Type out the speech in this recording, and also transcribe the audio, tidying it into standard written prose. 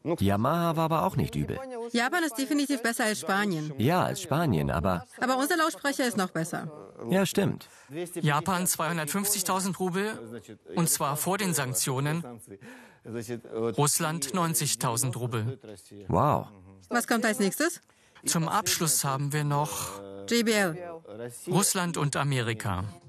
Yamaha war aber auch nicht übel. Japan ist definitiv besser als Spanien. Ja, als Spanien, aber unser Lautsprecher ist noch besser. ja, stimmt. Japan 250.000 Rubel, und zwar vor den Sanktionen. Russland 90.000 Rubel. Wow. Was kommt als nächstes? Zum Abschluss haben wir noch JBL. Russland und Amerika.